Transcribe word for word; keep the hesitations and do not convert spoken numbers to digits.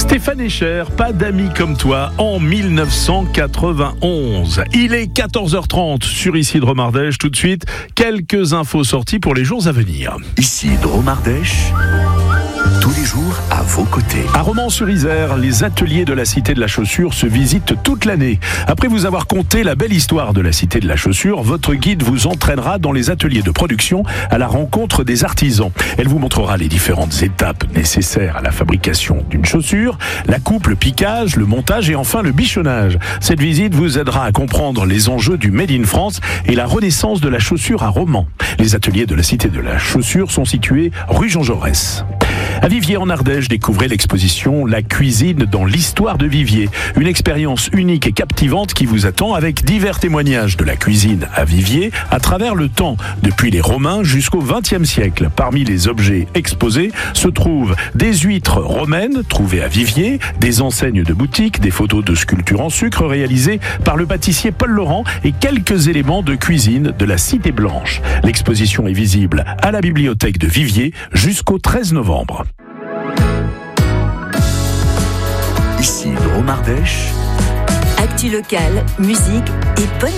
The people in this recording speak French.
Stéphane Escher, pas d'amis comme toi, en mille neuf cent quatre-vingt-onze. Il est quatorze heures trente sur Ici Dromardèche. Tout de suite, quelques infos sorties pour les jours à venir. Ici Dromardèche, tous les jours à vos côtés. À Romans-sur-Isère, les ateliers de la Cité de la Chaussure se visitent toute l'année. Après vous avoir conté la belle histoire de la Cité de la Chaussure, votre guide vous entraînera dans les ateliers de production à la rencontre des artisans. Elle vous montrera les différentes étapes nécessaires à la fabrication d'une chaussure, la coupe, le piquage, le montage et enfin le bichonnage. Cette visite vous aidera à comprendre les enjeux du Made in France et la renaissance de la chaussure à Romans. Les ateliers de la Cité de la Chaussure sont situés rue Jean Jaurès. À Viviers en Ardèche, découvrez l'exposition La cuisine dans l'histoire de Viviers. Une expérience unique et captivante qui vous attend avec divers témoignages de la cuisine à Viviers à travers le temps, depuis les Romains jusqu'au vingtième siècle. Parmi les objets exposés se trouvent des huîtres romaines trouvées à Viviers, des enseignes de boutiques, des photos de sculptures en sucre réalisées par le pâtissier Paul Laurent et quelques éléments de cuisine de la Cité Blanche. L'exposition est visible à la bibliothèque de Viviers jusqu'au treize novembre. Ici Dromardèche. Actu locale, musique et bonne